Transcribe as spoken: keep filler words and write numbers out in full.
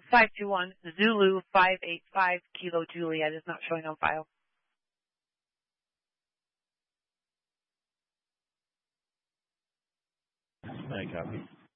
five two one Zulu five eight five Kilo Juliet is not showing on file. I copy.